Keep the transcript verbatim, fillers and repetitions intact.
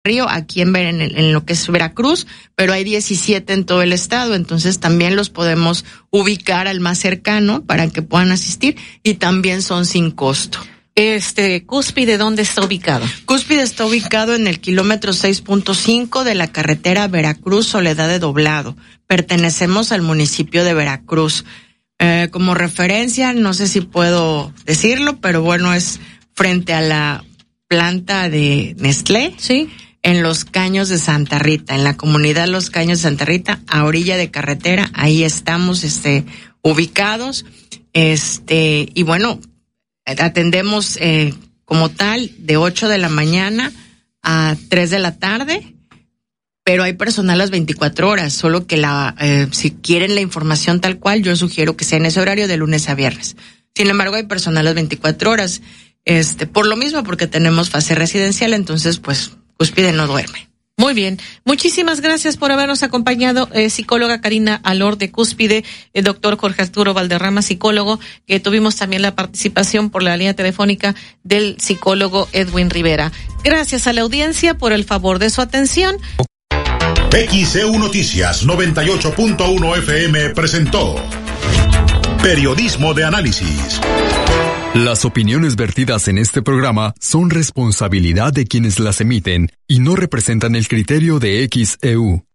Río, aquí en, en, en lo que es Veracruz, pero hay diecisiete en todo el estado, entonces también los podemos ubicar al más cercano para que puedan asistir y también son sin costo. Este, Cúspide, ¿dónde está ubicado? Cúspide está ubicado en el kilómetro seis punto cinco de la carretera Veracruz-Soledad de Doblado. Pertenecemos al municipio de Veracruz. Eh, como referencia, no sé si puedo decirlo, pero bueno, es frente a la planta de Nestlé. Sí. En Los Caños de Santa Rita, en la comunidad Los Caños de Santa Rita, a orilla de carretera, ahí estamos, este, ubicados, este, y bueno, atendemos eh, como tal de ocho de la mañana a tres de la tarde, pero hay personal las veinticuatro horas, solo que la eh, si quieren la información tal cual, yo sugiero que sea en ese horario de lunes a viernes. Sin embargo, hay personal las veinticuatro horas, este, por lo mismo, porque tenemos fase residencial, entonces pues Cúspide no duerme. Muy bien, muchísimas gracias por habernos acompañado, eh, psicóloga Karina Alor de Cúspide, el doctor Jorge Arturo Valderrama, psicólogo, que tuvimos también la participación por la línea telefónica del psicólogo Edwin Rivera. Gracias a la audiencia por el favor de su atención. X C U Noticias noventa y ocho punto uno F M presentó Periodismo de Análisis. Las opiniones vertidas en este programa son responsabilidad de quienes las emiten y no representan el criterio de X E U.